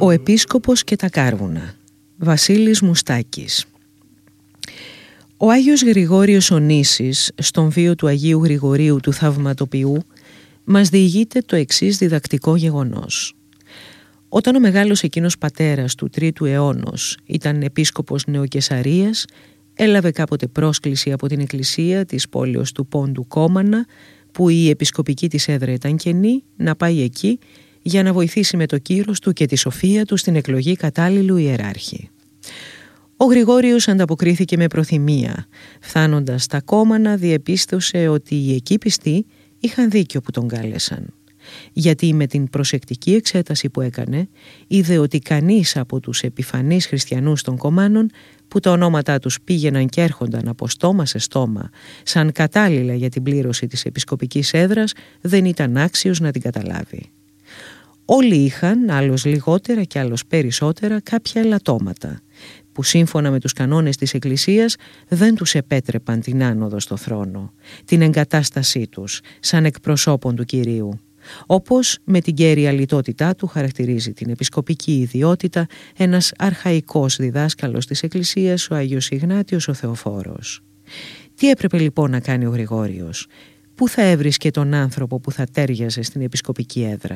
Ο Επίσκοπος και τα Κάρβουνα, Βασίλης Μουστάκης. Ο Άγιος Γρηγόριος Ονήσης, στον βίο του Αγίου Γρηγορίου του Θαυματοποιού, μας διηγείται το εξής διδακτικό γεγονός. Όταν ο μεγάλος εκείνος πατέρας του 3ου αιώνος ήταν επίσκοπος Νεοκεσαρίας, έλαβε κάποτε πρόσκληση από την εκκλησία της πόλεως του Πόντου Κόμανα, που η επισκοπική της έδρα ήταν κενή, να πάει εκεί για να βοηθήσει με το κύρος του και τη σοφία του στην εκλογή κατάλληλου ιεράρχη. Ο Γρηγόριος ανταποκρίθηκε με προθυμία. Φτάνοντας στα Κόμανα, διεπίστωσε ότι οι εκεί πιστοί είχαν δίκιο που τον κάλεσαν. Γιατί με την προσεκτική εξέταση που έκανε, είδε ότι κανείς από τους επιφανείς χριστιανούς των Κομάνων, που τα ονόματά τους πήγαιναν και έρχονταν από στόμα σε στόμα, σαν κατάλληλα για την πλήρωση της επισκοπικής έδρας, δεν ήταν άξιος να την καταλάβει. Όλοι είχαν, άλλος λιγότερα και άλλος περισσότερα, κάποια ελαττώματα, που σύμφωνα με τους κανόνες της Εκκλησίας δεν τους επέτρεπαν την άνοδο στο θρόνο, την εγκατάστασή τους σαν εκπροσώπων του Κυρίου. Όπως με την κέρια λιτότητά του χαρακτηρίζει την επισκοπική ιδιότητα ένας αρχαϊκός διδάσκαλος της Εκκλησίας, ο Άγιος Ιγνάτιος ο Θεοφόρος. Τι έπρεπε λοιπόν να κάνει ο Γρηγόριος? Πού θα έβρισκε τον άνθρωπο που θα τέριαζε στην επισκοπική έδρα?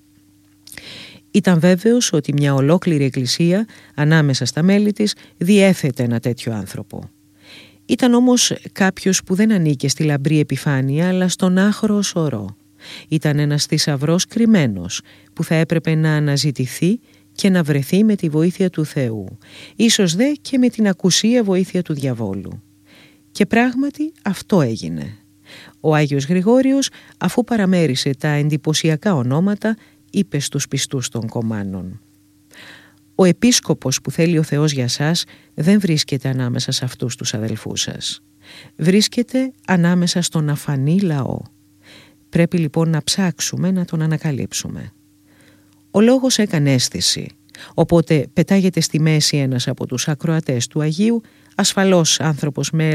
Ήταν βέβαιος ότι μια ολόκληρη εκκλησία ανάμεσα στα μέλη της διέθετε ένα τέτοιο άνθρωπο. Ήταν όμως κάποιος που δεν ανήκε στη λαμπρή επιφάνεια, αλλά στον άχρο σωρό. Ήταν ένας θησαυρός κρυμμένος που θα έπρεπε να αναζητηθεί και να βρεθεί με τη βοήθεια του Θεού, ίσως δε και με την ακουσία βοήθεια του διαβόλου. Και πράγματι αυτό έγινε. Ο Άγιος Γρηγόριος, αφού παραμέρισε τα εντυπωσιακά ονόματα, είπε στους πιστούς των Κομάνων: «Ο επίσκοπος που θέλει ο Θεός για σας δεν βρίσκεται ανάμεσα σε αυτούς τους αδελφούς σας. Βρίσκεται ανάμεσα στον αφανή λαό. Πρέπει λοιπόν να ψάξουμε να τον ανακαλύψουμε». Ο λόγος έκανε αίσθηση, οπότε πετάγεται στη μέση ένας από τους ακροατές του Αγίου, ασφαλώς άνθρωπος με